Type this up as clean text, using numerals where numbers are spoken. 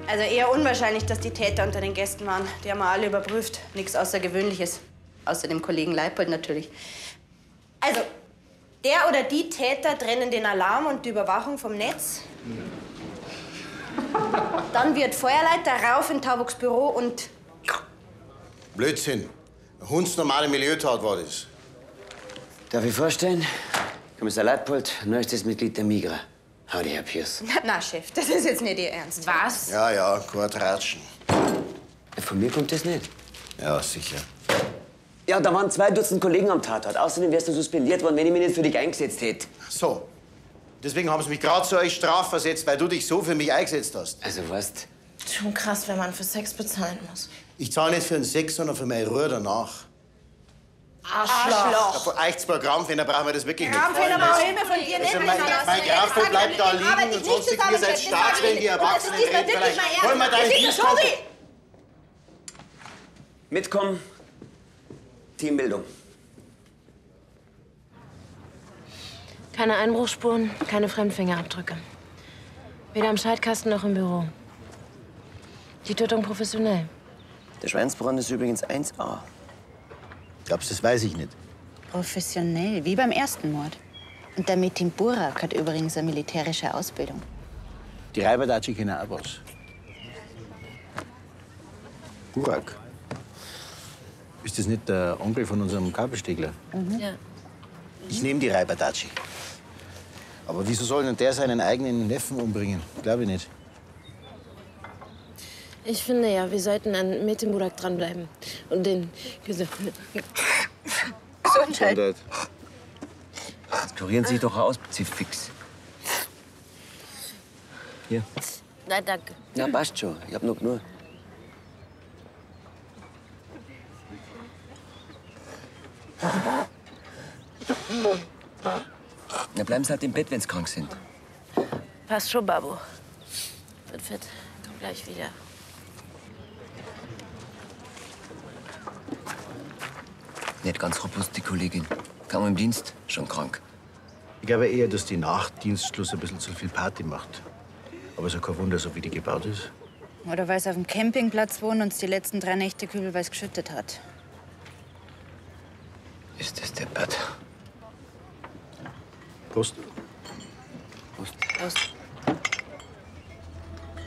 Also eher unwahrscheinlich, dass die Täter unter den Gästen waren. Die haben wir alle überprüft. Nichts Außergewöhnliches. Außer dem Kollegen Leipold natürlich. Also, der oder die Täter trennen den Alarm und die Überwachung vom Netz. Dann wird Feuerleiter rauf in Tauboks Büro und... Blödsinn. Eine hundsnormale Milieutat war das. Darf ich vorstellen? Kommissar Leipold, neuestes Mitglied der Migra. Howdy, Herr Pierce. Na, Chef, das ist jetzt nicht Ihr Ernst. Was? Ja, ja, kein Tratschen. Von mir kommt das nicht. Ja, sicher. Ja, da waren 2 Dutzend Kollegen am Tatort. Außerdem wärst du suspendiert worden, wenn ich mich nicht für dich eingesetzt hätte. So. Deswegen haben sie mich gerade zu euch strafversetzt, weil du dich so für mich eingesetzt hast. Also, weißt Schon krass, wenn man für Sex bezahlen muss. Ich zahle nicht für den Sex, sondern für meine Ruhe danach. Arschloch. Ja, von euch 2 Grammfehler brauchen wir das wirklich nicht. Grammfehler brauche ich immer von dir nicht. Also mein Grafel bleibt da liegen und sonst ihr seid Staatswillen, die Erwachsenen reden vielleicht. Hol mal deinen Dienstkonto. mitkommen. Teambildung. Keine Einbruchsspuren, keine Fremdfingerabdrücke. Weder am Schaltkasten noch im Büro. Die Tötung professionell. Der Schweinsbrand ist übrigens 1A. Glaubst du, das weiß ich nicht? Professionell, wie beim ersten Mord. Und der Metin Burak hat übrigens eine militärische Ausbildung. Die Reiberdatschi kennen auch was. Burak. Ist das nicht der Onkel von unserem Kabelstegler? Ja. Ich nehme die Reiberdatschi. Aber wieso soll denn der seinen eigenen Neffen umbringen? Glaube ich nicht. Ich finde ja, wir sollten an Metin Burak dranbleiben. Und den... Gesundheit. Jetzt kurieren Sie sich doch aus, Sie fix. Hier. Nein, danke. Ja, passt schon. Ich hab noch genug. Na, bleiben Sie halt im Bett, wenn Sie krank sind. Passt schon, Babu. Wird fit. Komm gleich wieder. Nicht ganz robust, die Kollegin. Kaum im Dienst, schon krank. Ich glaube eher, dass die nach Dienstschluss ein bisschen zu viel Party macht. Aber ist ja kein Wunder, so wie die gebaut ist. Oder weil sie auf dem Campingplatz wohnen und die letzten 3 Nächte kübelweise geschüttet hat. Ist das deppert? Prost. Prost. Prost.